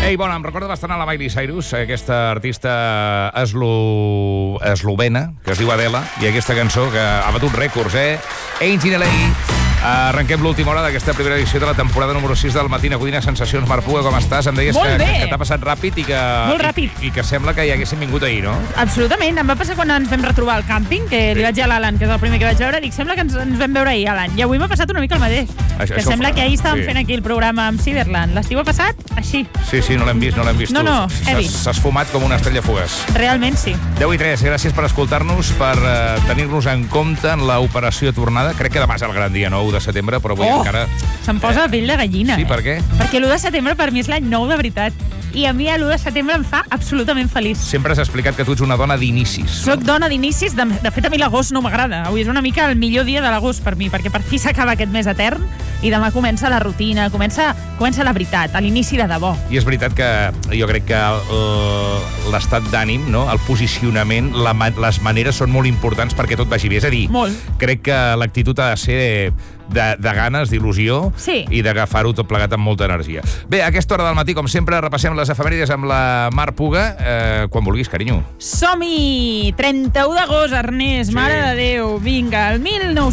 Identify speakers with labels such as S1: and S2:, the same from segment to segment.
S1: Ei, bona, em recorda bastant a la Miley Cyrus, aquesta artista eslovena, que es diu Adele, i aquesta cançó que ha batut rècords, Ain't in LA. Arrenquem l'última hora d'aquesta primera edició de la temporada número 6 del Matina Codina. Sensacions, Marc Puga, com estàs? Em deies que t'ha passat ràpid i que...
S2: Molt ràpid.
S1: I que sembla que hi haguéssim vingut ahir, no?
S2: Absolutament. Em va passar quan ens vam retrobar al càmping, que li vaig dir a l'Alan, que és el primer que vaig veure, dic, sembla que ens vam veure ahir, Alan. I avui m'ha passat una mica el mateix. Que sembla que ahir estàvem fent aquí el programa amb Ciderland. L'estiu ha passat així.
S1: Sí, no l'hem vist.
S2: No, heavy.
S1: S'ha esfumat com una estrella fugaç.
S2: Realment sí.
S1: 10:03, gràcies per escoltar-nos, per tenir-nos en compte en l'operació tornada. Crec que demà és el gran dia, no? 1 de setembre, però avui encara...
S2: Se'm posa pell de gallina.
S1: Sí, per què?
S2: Perquè l'1 de setembre per mi és l'any nou de veritat. I a mi l'1 de setembre em fa absolutament feliç.
S1: Sempre has explicat que tu ets una dona d'inicis.
S2: Soc dona d'inicis. De fet, a mi l'agost no m'agrada. Avui és una mica el millor dia de l'agost per mi, perquè per fi s'acaba aquest mes etern i demà comença la rutina, comença la veritat, a l'inici de debò.
S1: I és veritat que jo crec que l'estat d'ànim, no? El posicionament, les maneres són molt importants perquè tot vagi bé. És a dir, crec que l'actitud ha de ser de ganes, d'il·lusió, i d'agafar-ho tot plegat amb molta energia. Bé, a aquesta hora del matí, com sempre, repassem les efemèrides amb la Marc Puga. Quan vulguis, carinyo.
S2: Som-hi! 31 d'agost, Ernest, mare de Déu. Vinga, el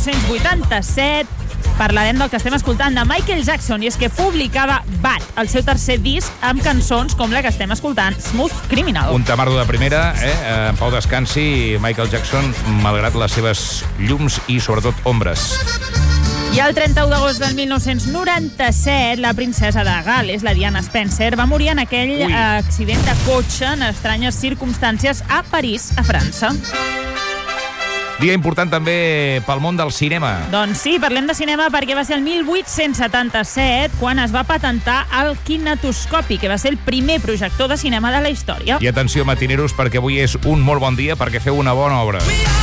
S2: 1987 parlarem del que estem escoltant, de Michael Jackson, i és que publicava Bad, el seu tercer disc, amb cançons com la que estem escoltant, Smooth Criminal.
S1: Un tamardo de primera, en pau descansi, Michael Jackson, malgrat les seves llums i, sobretot, ombres.
S2: I el 31 d'agost del 1997, la princesa de Gal·les, la Diana Spencer, va morir en aquell accident de cotxe en estranyes circumstàncies a París, a França.
S1: Dia important també pel món del cinema.
S2: Doncs sí, parlem de cinema perquè va ser el 1877 quan es va patentar el kinetoscopi, que va ser el primer projector de cinema de la història.
S1: I atenció, matineros, perquè avui és un molt bon dia perquè feu una bona obra.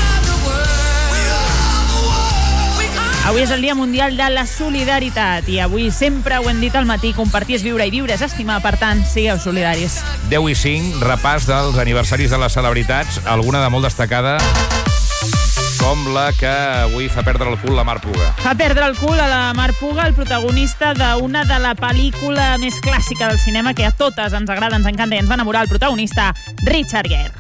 S2: Avui és el Dia Mundial de la Solidaritat i avui sempre ho hem dit al matí, compartir és viure i viure és estimar, per tant, sigueu solidaris.
S1: 10:05, repàs dels aniversaris de les celebritats, alguna de molt destacada, com la que avui fa perdre el cul la Marc Puga.
S2: Fa perdre el cul a la Marc Puga, el protagonista d'una de la pel·lícula més clàssica del cinema, que a totes ens agrada, ens encanta i ens va enamorar, el protagonista, Richard Gere.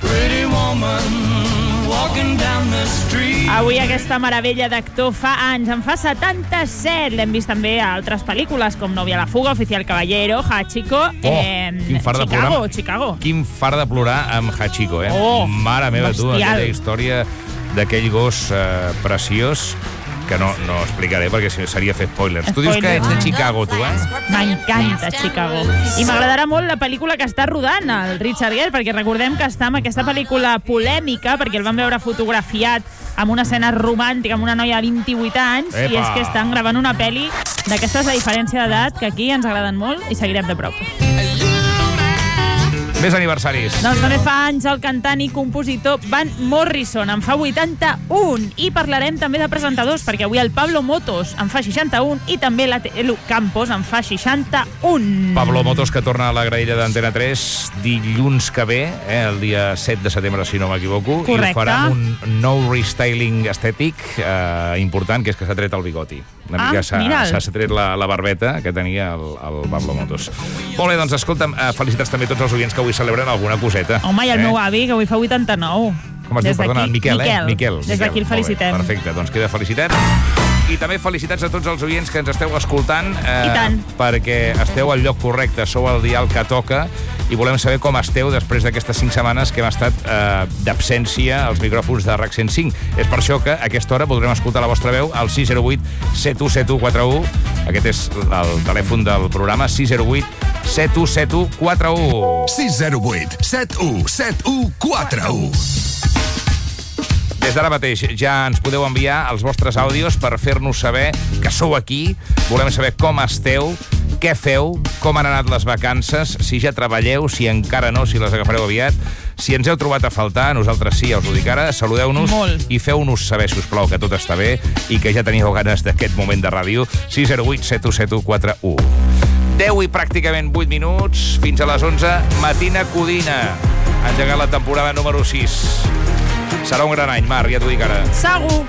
S2: Avui aquesta meravella d'actor fa anys, en fa 77. L'hem vist també a altres pel·lícules, com Novia a la fuga, Oficial Caballero, Hachiko, Chicago.
S1: Quin far de plorar amb Hachiko, Mare meva, tu, aquella història d'aquell gos preciós, que no explicaré perquè seria fer spoilers. Tu dius que ets de Chicago, tu,
S2: M'encanta Chicago. I m'agradarà molt la pel·lícula que està rodant, el Richard Gere, perquè recordem que està amb aquesta pel·lícula polèmica, perquè el vam veure fotografiat amb una escena romàntica amb una noia de 28 anys, i és que estan gravant una pel·li d'aquestes de diferència d'edat que aquí ens agraden molt i seguirem de prop.
S1: Més aniversaris.
S2: Doncs també fa anys el cantant i compositor Van Morrison, en fa 81, i parlarem també de presentadors, perquè avui el Pablo Motos en fa 61 i també la Telu Campos en fa 61.
S1: Pablo Motos, que torna a la graella d'Antena 3 dilluns que ve, el dia 7 de setembre, si no m'equivoco.
S2: Correcte.
S1: I ho farà amb un nou restyling estètic important, que és que s'ha tret el bigoti. Una mica s'ha tret la barbeta que tenia el Pablo Motos. Molt bé, doncs escolta'm, felicitats també a tots els oients que avui celebren alguna coseta.
S2: Home, i el meu avi, que avui fa 89.
S1: Com es diu? Perdona, Miquel.
S2: Des d'aquí el felicitem.
S1: Perfecte, doncs queda felicitat. I també felicitats a tots els oients que ens esteu escoltant, perquè esteu al lloc correcte, sou al dial que toca, i volem saber com esteu després d'aquestes 5 setmanes que hem estat d'absència als micròfons de RAC 105. És per això que a aquesta hora voldrem escoltar la vostra veu al 608 717141. Aquest és el telèfon del programa, 608 717141.
S3: 608 717141.
S1: Des d'ara mateix ja ens podeu enviar els vostres àudios per fer-nos saber que sou aquí. Volem saber com esteu, què feu, com han anat les vacances, si ja treballeu, si encara no, si les agafareu aviat. Si ens heu trobat a faltar, nosaltres sí, ja us ho dic ara, saludeu-nos i feu-nos saber, sisplau, que tot està bé i que ja teníeu ganes d'aquest moment de ràdio. 608 717141. 10 i pràcticament 8 minuts, fins a les 11, Matina Codina. Ha engegat la temporada número 6. Serà un gran any, Marc, ja t'ho dic ara.
S2: Segur.